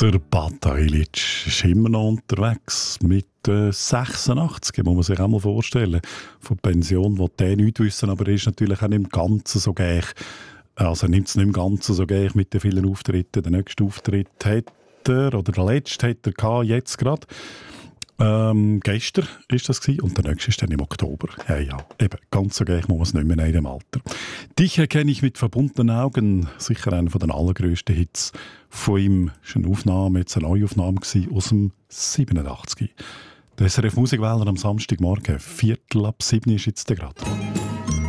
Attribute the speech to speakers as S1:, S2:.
S1: Der Bata Ilic ist immer noch unterwegs mit 86, muss man sich auch mal vorstellen. Von der Pension will der nichts wissen, aber er ist natürlich auch nicht im Ganzen so gleich. Also er nimmt es nicht im Ganzen so gleich mit den vielen Auftritten. Der nächste Auftritt hat er, oder der letzte hat er gehabt, jetzt gerade. Gestern war das gewesen, und der nächste ist dann im Oktober. Ja, eben, ganz so gleich muss man es nicht mehr in dem Alter. Dich erkenne ich mit verbundenen Augen, sicher einer der allergrössten Hits von ihm. Das war eine Aufnahme, jetzt eine Neuaufnahme aus dem 87. Der SRF Musikwähler am Samstagmorgen, 6:45 ist jetzt gerade.